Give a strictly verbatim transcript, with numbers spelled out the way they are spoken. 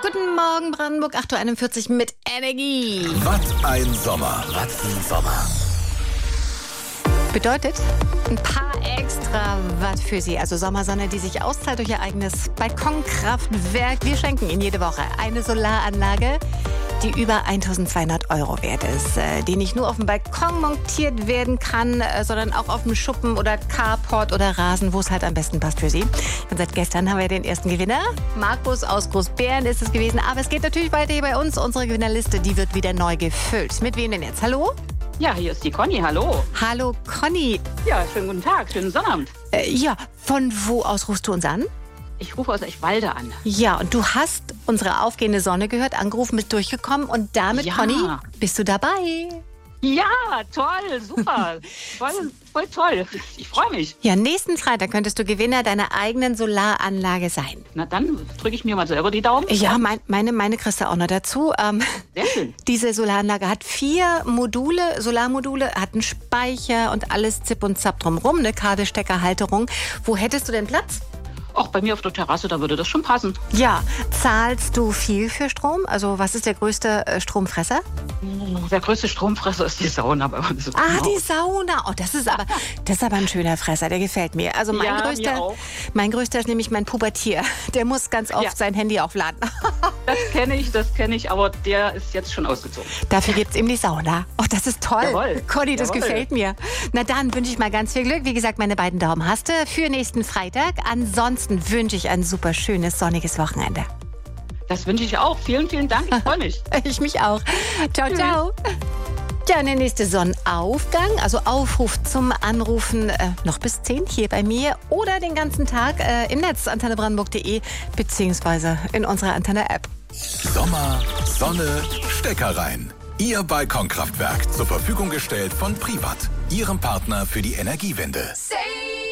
Guten Morgen, Brandenburg, acht Uhr einundvierzig mit Energie. Was ein Sommer, was ein Sommer. Bedeutet ein paar extra Watt für Sie. Also Sommersonne, die sich auszahlt durch Ihr eigenes Balkonkraftwerk. Wir schenken Ihnen jede Woche eine Solaranlage, die über eintausendzweihundert Euro wert ist, die nicht nur auf dem Balkon montiert werden kann, sondern auch auf dem Schuppen oder Carport oder Rasen, wo es halt am besten passt für Sie. Und seit gestern haben wir den ersten Gewinner. Markus aus Großbären ist es gewesen. Aber es geht natürlich weiter hier bei uns. Unsere Gewinnerliste, die wird wieder neu gefüllt. Mit wem denn jetzt? Hallo? Ja, hier ist die Conny, hallo. Hallo Conny. Ja, schönen guten Tag, schönen Sonnabend. Äh, ja, von wo aus rufst du uns an? Ich rufe aus Eichwalde an. Ja, und du hast unsere aufgehende Sonne gehört, angerufen, bist durchgekommen und damit, Ja. Conny, bist du dabei. Ja, toll, super. voll, voll toll. Ich freue mich. Ja, nächsten Freitag könntest du Gewinner deiner eigenen Solaranlage sein. Na dann drücke ich mir mal selber die Daumen. Ja, mein, meine, meine kriegst du auch noch dazu. Ähm, Sehr schön. diese Solaranlage hat vier Module, Solarmodule, hat einen Speicher und alles Zip und Zap drumherum, eine Kabelsteckerhalterung. Wo hättest du denn Platz? Auch bei mir auf der Terrasse, da würde das schon passen. Ja, zahlst du viel für Strom? Also was ist der größte äh, Stromfresser? Der größte Stromfresser ist die Sauna bei uns. Ah, die Sauna. Oh, das ist aber, das ist aber ein schöner Fresser, der gefällt mir. Also mein Ja, mir größter, auch. mein größter ist nämlich mein Pubertier. Der muss ganz oft Ja. sein Handy aufladen. Das kenne ich, das kenne ich, aber der ist jetzt schon ausgezogen. Dafür gibt's ihm die Sauna. Oh, das ist toll. Jawohl. Conny, das Jawohl. gefällt mir. Na dann wünsche ich mal ganz viel Glück. Wie gesagt, meine beiden Daumen hast du für nächsten Freitag. Ansonsten wünsche ich ein super schönes, sonniges Wochenende. Das wünsche ich auch. Vielen, vielen Dank. Ich freue mich. Ich mich auch. Ciao, ciao. Ja, der nächste Sonnenaufgang, also Aufruf zum Anrufen äh, noch bis zehn hier bei mir oder den ganzen Tag äh, im Netz antenne brandenburg punkt de beziehungsweise in unserer Antenne-App. Sommer, Sonne, Stecker rein. Ihr Balkonkraftwerk zur Verfügung gestellt von Privat, Ihrem Partner für die Energiewende. Say